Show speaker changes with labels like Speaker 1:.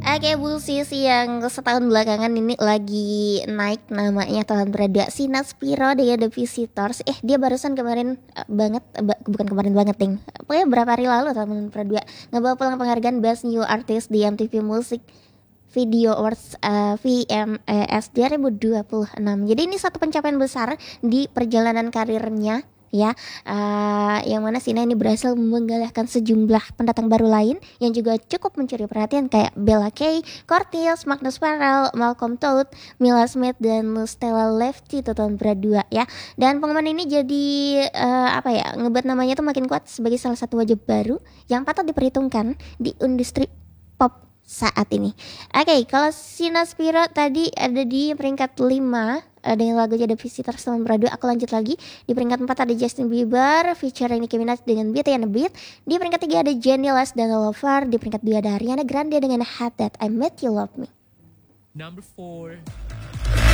Speaker 1: Oke, musisi yang setahun belakangan ini lagi naik namanya tahun Prada Sina Spiro dengan The Visitors. Dia barusan kemarin bukan kemarin banget ding. Pokoknya berapa hari lalu tahun Prada ngebawa pulang penghargaan Best New Artist di MTV Music Video Awards VMAs 2026. Jadi ini satu pencapaian besar di perjalanan karirnya ya, yang mana Sina ini berhasil menggalakkan sejumlah pendatang baru lain yang juga cukup mencuri perhatian kayak Bella Kay, Cortez, Magnus Farrell, Malcolm Todd, Mila Smith dan Stella Lefty tahun berdua ya. Dan pengumuman ini jadi ngebuat namanya tuh makin kuat sebagai salah satu wajah baru yang patut diperhitungkan di industri pop saat ini. Oke, kalau Sina Spiro tadi ada di peringkat 5 dengan lagunya The Visitors tahun berdua. Aku lanjut lagi. Di peringkat 4 ada Justin Bieber featuring Nicki Minaj dengan Beauty and the Beat. Di peringkat 3 ada Jennie Les dan Lover. Di peringkat 2 ada Ariana Grande dengan Had That I Met You Love Me.
Speaker 2: Number 4.